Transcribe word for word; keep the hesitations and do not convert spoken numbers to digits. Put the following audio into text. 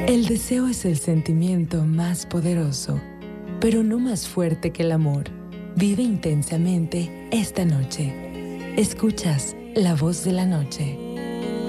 El deseo es el sentimiento más poderoso, pero no más fuerte que el amor. Vive intensamente esta noche. Escuchas La Voz de la Noche.